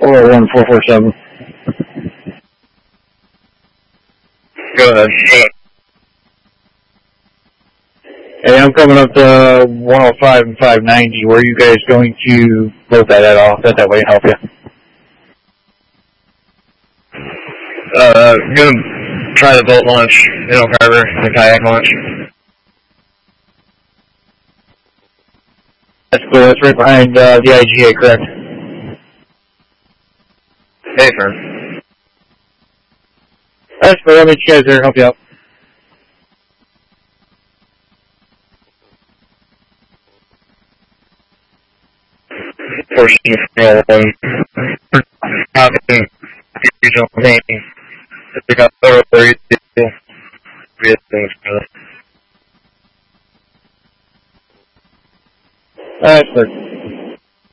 41447. Go ahead. Hey, I'm coming up to 105 and 590. Where are you guys going to load that at all? That way help you. I'm gonna try the boat launch, Elk Harbor, the kayak launch. That's cool. That's right behind the IGA, correct? Hey, firm. That's cool. I'll meet you guys there. Help you out. Portion from regional painting. Pick up things. That's good.